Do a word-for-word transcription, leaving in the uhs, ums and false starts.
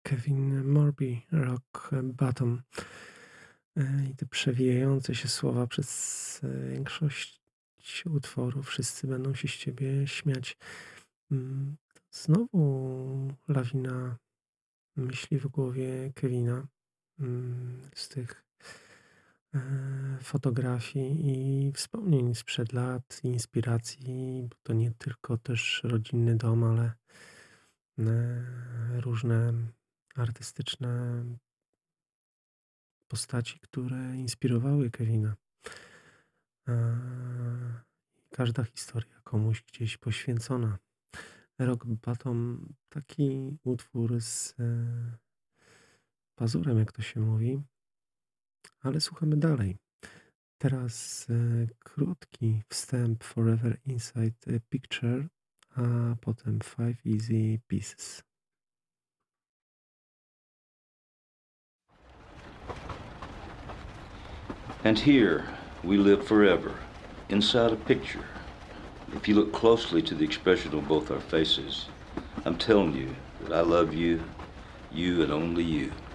Kevin Morby, Rock Bottom. E, I te przewijające się słowa przez e, większość utworu. Wszyscy będą się z ciebie śmiać. Mm, Znowu lawina myśli w głowie Kevina. mm, Z tych e, fotografii i wspomnień sprzed lat, inspiracji, bo to nie tylko też rodzinny dom, ale e, różne artystyczne postaci, które inspirowały Kevina. Eee, Każda historia komuś gdzieś poświęcona. Rock Bottom, taki utwór z e, pazurem, jak to się mówi, ale słuchamy dalej. Teraz e, krótki wstęp Forever Inside a Picture, a potem Five Easy Pieces. And here we live forever, inside a picture. If you look closely to the expression of both our faces, I'm telling you that I love you, you and only you.